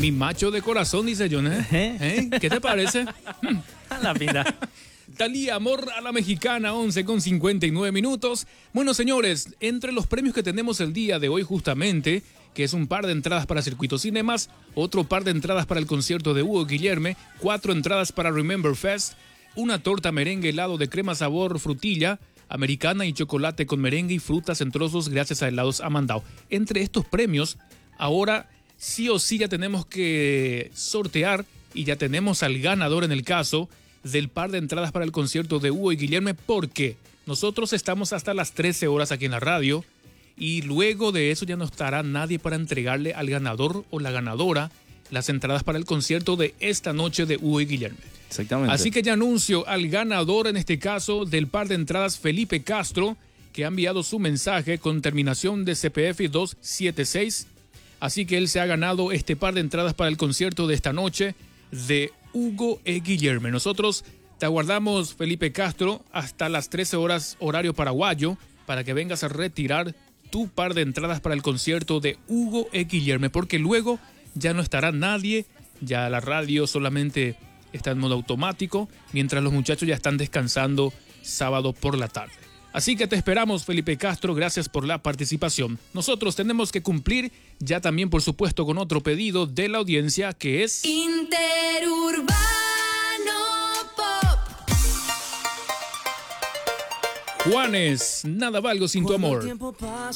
Mi macho de corazón, dice John, ¿eh? ¿Qué te parece? A la vida. Talía, Amor a la Mexicana, 11:59. Bueno, señores, entre los premios que tenemos el día de hoy justamente, que es un par de entradas para Circuito Cinemas, otro par de entradas para el concierto de Hugo Guillerme, 4 entradas para Remember Fest, una torta merengue helado de crema sabor frutilla, americana y chocolate con merengue y frutas en trozos gracias a Helados Amandao. Entre estos premios, ahora sí o sí ya tenemos que sortear y ya tenemos al ganador en el caso del par de entradas para el concierto de Hugo y Guillerme, porque nosotros estamos hasta las 13 horas aquí en la radio y luego de eso ya no estará nadie para entregarle al ganador o la ganadora las entradas para el concierto de esta noche de Hugo y Guillerme. Exactamente. Así que ya anuncio al ganador en este caso del par de entradas, Felipe Castro, que ha enviado su mensaje con terminación de CPF 276. Así que él se ha ganado este par de entradas para el concierto de esta noche de Hugo e Guillerme. Nosotros te aguardamos, Felipe Castro, hasta las 13 horas horario paraguayo para que vengas a retirar tu par de entradas para el concierto de Hugo e Guillerme, porque luego ya no estará nadie, ya la radio solamente está en modo automático, mientras los muchachos ya están descansando sábado por la tarde. Así que te esperamos, Felipe Castro, gracias por la participación. Nosotros tenemos que cumplir ya también, por supuesto, con otro pedido de la audiencia, que es Interurbano Pop. Juanes, Nada valgo sin tu amor.